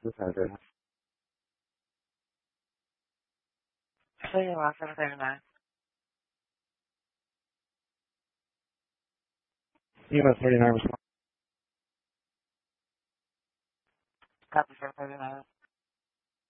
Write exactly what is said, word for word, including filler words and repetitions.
This is Andrew. Show your last seven thirty-nine. U S thirty-nine response. Copy seven thirty-nine.